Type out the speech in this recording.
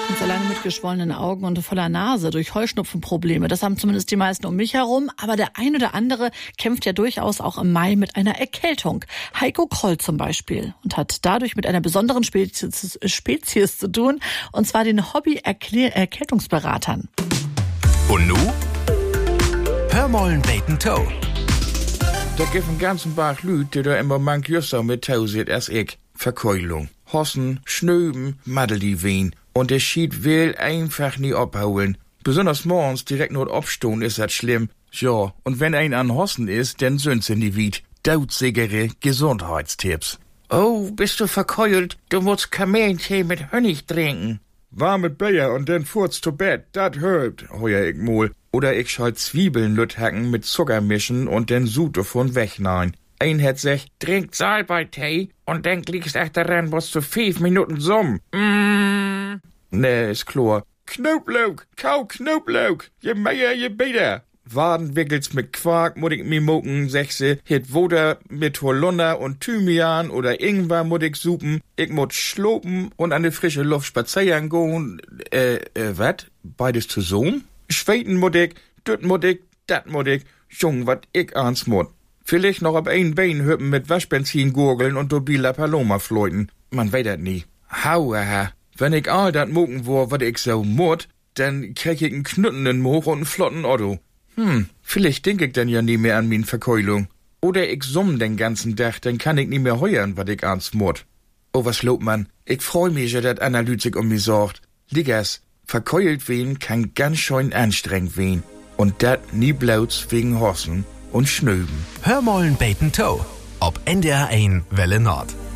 Ganz alleine mit geschwollenen Augen und voller Nase durch Heuschnupfenprobleme. Das haben zumindest die meisten um mich herum. Aber der ein oder andere kämpft ja durchaus auch im Mai mit einer Erkältung. Heiko Kroll zum Beispiel. Und hat dadurch mit einer besonderen Spezies zu tun. Und zwar den Hobby-Erkältungsberatern. Und nu? Hör mollen beten Toe. Da gibt einen ganzen Bach Lüd, die da immer manch Jusser mit Tau sieht als ich. Verkeulung, Hossen, Schnöben, Madeldiwehen. Und der schied will einfach nie abholen. Besonders morgens direkt nur abstehen ist das schlimm. Ja, und wenn ein an Hossen ist, dann sind's in die Wied. Dautsigere Gesundheitstipps. Oh, bist du verkeult? Du musst Kamillentee mit Honig trinken. Warme Bier und dann furzt zu Bett, dat hilft, heuer ich mol. Oder ich schall Zwiebeln lüthacken mit Zucker mischen und dann Sud davon wegnein. Ein hat sich, trinkt Salbeitee und dann liegst echt daran, was zu 5 Minuten summ. Nee, ist klar. Knoblauch, kau Knoblauch, je mehr, je besser. Wadenwickels mit Quark, muss ich mir mucken, sechse, hit Woder mit Holunder und Thymian oder Ingwer muss ich supen. Ich muss schlopen und an die frische Luft spazieren gehen. Wat? Beides zusammen? Schweiten muss ich, düt muss ich, dat muss ich. Jung, wat ich ans muss. Vielleicht noch ab ein Bein hüppen mit Waschbenzin gurgeln und Dobila Paloma fleuten. Man weiß dat nie. Hauaha. Wenn ich all dat mucken wo, wat ich so mut, dann krieg ich einen knüttenden Moch und einen flotten Otto. Vielleicht denk ich dann ja nie mehr an min Verkeulung. Oder ich summ den ganzen Tag, dann kann ich nie mehr heuern, wat ich ans mut. Oh, was lobt man? Ich freu mich, ja, dat Analytik um mich sorgt. Liggers, verkeult wen kann ganz schön anstrengend wen. Und dat nie blauts wegen Hossen und Schnöben. Hör mollen beten Toe. Ob NDR 1 Welle Nord.